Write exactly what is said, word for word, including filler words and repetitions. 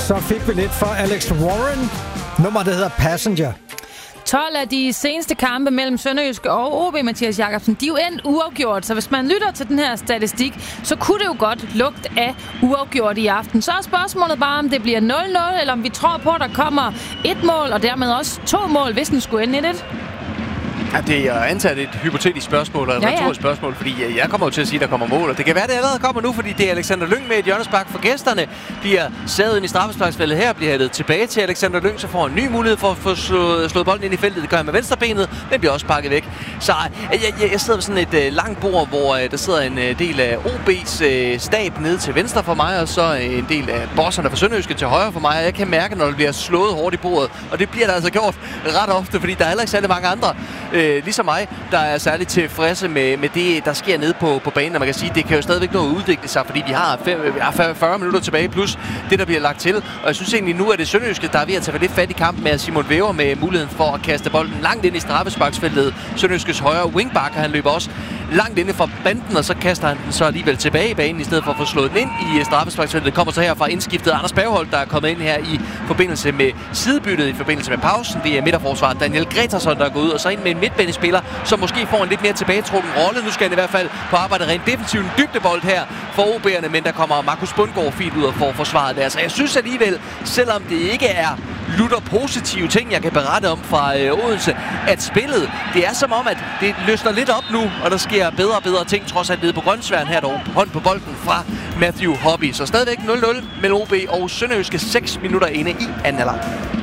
så fik vi lidt for Alex Warren. Nummer, der hedder Passenger. tolv af de seneste kampe mellem Sønderjyske og O B, Mathias Jakobsen, de er jo endt uafgjort. Så hvis man lytter til den her statistik, så kunne det jo godt lugte af uafgjort i aften. Så er spørgsmålet bare, om det bliver nul nul, eller om vi tror på, at der kommer et mål, og dermed også to mål, hvis den skulle ende et et. Ja, det er antaget et hypotetisk spørgsmål, eller et ja, ja. retorisk spørgsmål, fordi jeg kommer jo til at sige, at der kommer mål. Og det kan være, at det allerede kommer nu, fordi det er Alexander Lyng med et hjørnespark for gæsterne. Bliver sadet ind i straffesparksfeltet her, bliver hættet tilbage til Alexander Lyng, så får en ny mulighed for at få slået, slået bolden ind i feltet. Det gør han med venstrebenet, den bliver også pakket væk. Så jeg, jeg, jeg sidder ved sådan et uh, langt bord, hvor uh, der sidder en uh, del af O B's uh, stab nede til venstre for mig, og så uh, en del af bosserne fra Sønderjyske til højre for mig. Og jeg kan mærke, når det bliver slået hårdt i bordet, og det bliver der altså gjort ret ofte, fordi der er heller ikke særlig mange andre, uh, ligesom mig, der er særligt tilfredse med, med det, der sker nede på, på banen. Og man kan sige, det kan jo stadigvæk nå at udvikle sig, fordi vi har, fem, vi har fyrre minutter tilbage, plus det, der bliver lagt til. Og jeg synes egentlig, nu er det Sønderjyske, der er ved at tage lidt fat i kampen med Simon Væver med muligheden for at kaste bolden langt ind i straffesparksfeltet. Sønderjyskes højre wingback, han løber også langt inde fra banden, og så kaster han den så alligevel tilbage i banen, i stedet for at få slået den ind i straffesparksfeltet. Det kommer så her fra indskiftet Anders Bergholt, der er kommet ind her i forbindelse med sidebyttet, i forbindelse med pausen. Det er midterforsvaret Daniel Gretarsson, der er gået ud, og så ind med en midtbanespiller, som måske får en lidt mere tilbagetrukken rolle. Nu skal han i hvert fald på arbejde rent defensivt, en dybdebold her for O B'erne, men der kommer Markus Bundgaard fint ud og får forsvaret der. Så jeg synes alligevel, selvom det ikke er lutter positive ting, jeg kan berette om fra øh, Odense, at spillet, det er som om, at det løsner lidt op nu, og der sker bedre og bedre ting, trods alt nede på Grønsværen her, dog hånd på bolden fra Matthew Hobby. Så stadigvæk nul nul mellem O B og Sønderjyske, seks minutter inde i anden halvleg.